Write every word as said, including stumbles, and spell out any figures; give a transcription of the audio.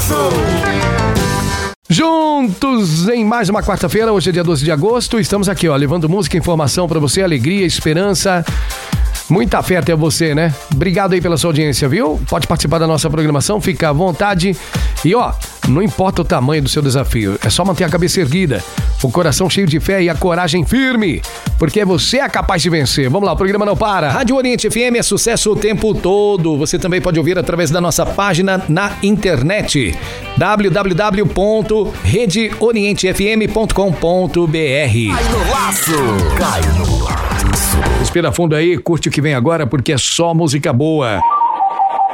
Laço. Juntos em mais uma quarta-feira, hoje é dia doze de agosto, estamos aqui, ó, levando música, informação pra você, alegria, esperança, muita fé até você, né? Obrigado aí pela sua audiência, viu? Pode participar da nossa programação, fica à vontade. E ó, não importa o tamanho do seu desafio, é só manter a cabeça erguida, o coração cheio de fé e a coragem firme, porque você é capaz de vencer. Vamos lá, o programa não para. Rádio Oriente F M é sucesso o tempo todo. Você também pode ouvir através da nossa página na internet, w w w ponto rede oriente f m ponto com ponto b r. Cai no laço. Cai no laço. Respira fundo aí, curte o que vem agora, porque é só música boa.